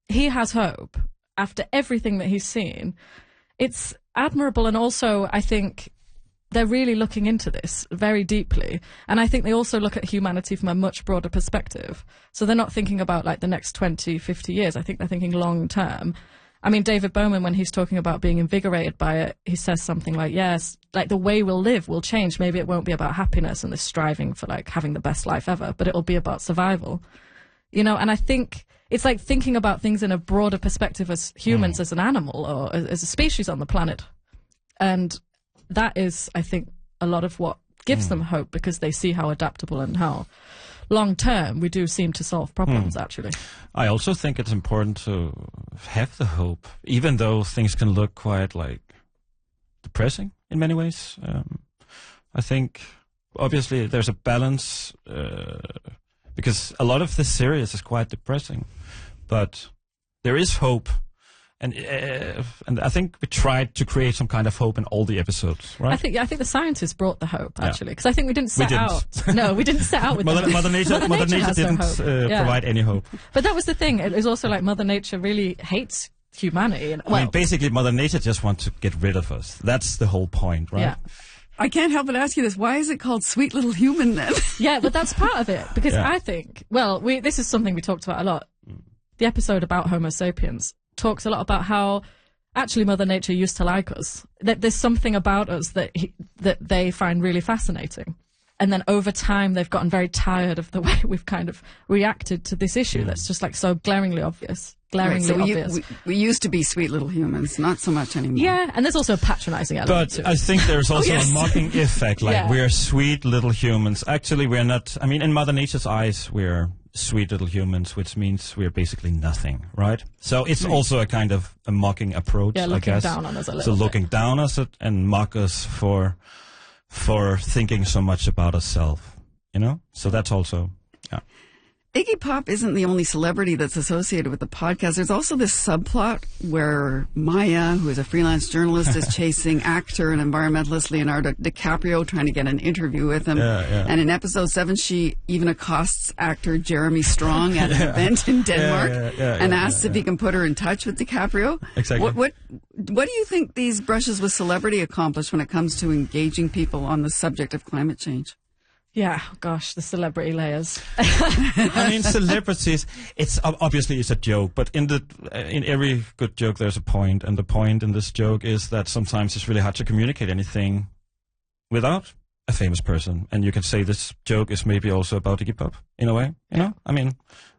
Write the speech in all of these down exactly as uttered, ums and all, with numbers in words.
he has hope after everything that he's seen. It's admirable, and also I think they're really looking into this very deeply. And I think they also look at humanity from a much broader perspective. So they're not thinking about like the next twenty, fifty years. I think they're thinking long term. I mean, David Bowman, when he's talking about being invigorated by it, he says something like, yes, like the way we'll live will change. Maybe it won't be about happiness and this striving for like having the best life ever, but it'll be about survival. You know, and I think it's like thinking about things in a broader perspective as humans, mm. as an animal, or as, as a species on the planet. And that is, I think, a lot of what gives mm. them hope, because they see how adaptable and how long-term we do seem to solve problems, mm. actually. I also think it's important to have the hope, even though things can look quite, like, depressing in many ways. Um, I think, obviously, there's a balance, uh, because a lot of this series is quite depressing, but there is hope. And uh, and I think we tried to create some kind of hope in all the episodes, right? I think yeah, I think the scientists brought the hope, actually, because yeah. I think we didn't set we didn't. out. No, we didn't set out with Mother, the Mother Nature. Mother, Mother Nature, Nature didn't no uh, yeah. provide any hope. But that was the thing. It was also like Mother Nature really hates humanity. And, well, I mean, basically, Mother Nature just wants to get rid of us. That's the whole point, right? Yeah. I can't help but ask you this. Why is it called Sweet Little Human, then? Yeah, but that's part of it. Because yeah. I think, well, we this is something we talked about a lot. The episode about Homo sapiens talks a lot about how actually Mother Nature used to like us. That there's something about us that he, that they find really fascinating. And then over time, they've gotten very tired of the way we've kind of reacted to this issue mm. that's just like so glaringly obvious. Glaringly right, so obvious. We, we, we used to be sweet little humans, not so much anymore. Yeah, and there's also a patronizing element But to it. I think there's also oh, yes. a mocking effect. Like, yeah. we're sweet little humans. Actually, we're not. I mean, in Mother Nature's eyes, we're sweet little humans, which means we're basically nothing, right? So it's right. also a kind of a mocking approach, yeah, I guess. down on us a little so bit. looking down on us and mock us for for thinking so much about ourselves, you know? So that's also, yeah. Iggy Pop isn't the only celebrity that's associated with the podcast. There's also this subplot where Maya, who is a freelance journalist, is chasing actor and environmentalist Leonardo DiCaprio, trying to get an interview with him. Yeah, yeah. And in episode seven, she even accosts actor Jeremy Strong at an yeah. event in Denmark yeah, yeah, yeah, and yeah, asks yeah, if he can put her in touch with DiCaprio. Exactly. What, what, what do you think these brushes with celebrity accomplish when it comes to engaging people on the subject of climate change? Yeah, gosh, the celebrity layers. I mean, celebrities, it's obviously it's a joke, but in the in every good joke there's a point, and the point in this joke is that sometimes it's really hard to communicate anything without a famous person. And you can say this joke is maybe also about Iggy Pop, in a way, you know? I mean,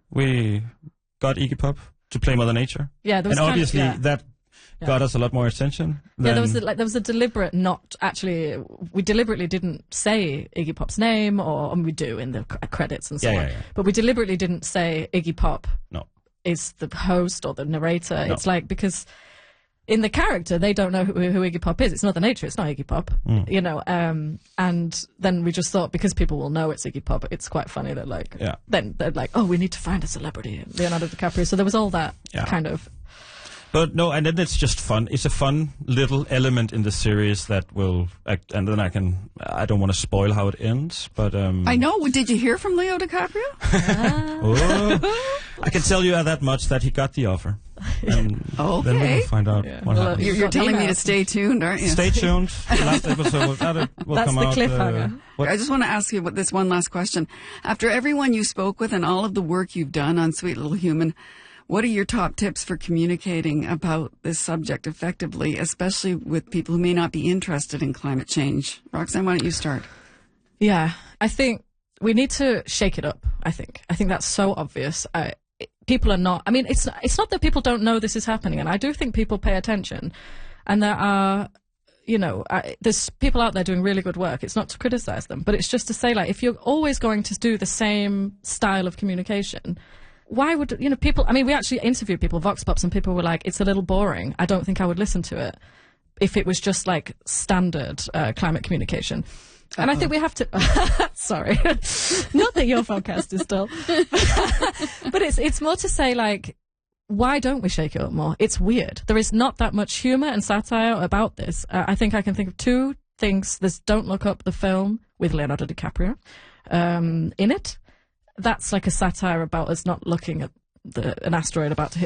we got Iggy Pop to play Mother Nature. Yeah, there was and kind obviously of, yeah. that Yeah. got us a lot more attention. Yeah, there was a, like there was a deliberate not actually. We deliberately didn't say Iggy Pop's name, or and we do in the c- credits and so yeah, on. yeah, yeah. But we deliberately didn't say Iggy Pop no. is the host or the narrator. No. It's like because in the character they don't know who, who Iggy Pop is. It's Mother Nature. It's not Iggy Pop. Mm. You know. Um, and then we just thought because people will know it's Iggy Pop, it's quite funny that like yeah. then they're like, oh, we need to find a celebrity, Leonardo DiCaprio. So there was all that yeah. kind of. But no, and then it's just fun. It's a fun little element in the series that will act, and then I can, I don't want to spoil how it ends, but... Um, I know. Did you hear from Leo DiCaprio? Ah. oh, I can tell you that much, that he got the offer. And okay. then we'll find out yeah. what well, happens. You're, you're telling me to stay tuned, aren't you? Stay tuned. The last episode will, that will That's come the out. cliffhanger. Uh, I just want to ask you about this one last question. After everyone you spoke with and all of the work you've done on Sweet Little Human, what are your top tips for communicating about this subject effectively, especially with people who may not be interested in climate change? Roxanne, why don't you start? Yeah, I think we need to shake it up, I think. I think that's so obvious. I, people are not... I mean, it's, it's not that people don't know this is happening, and I do think people pay attention. And there are... You know, I, there's people out there doing really good work. It's not to criticize them, but it's just to say, like, if you're always going to do the same style of communication... Why would, you know, people, I mean, we actually interviewed people, Vox Pops, and people were like, it's a little boring. I don't think I would listen to it if it was just like standard uh, climate communication. Uh-oh. And I think we have to, sorry, not that your podcast is dull, but it's, it's more to say like, why don't we shake it up more? It's weird. There is not that much humor and satire about this. Uh, I think I can think of two things. There's Don't Look Up, the film with Leonardo DiCaprio um, in it. That's like a satire about us not looking at the, an asteroid about to hit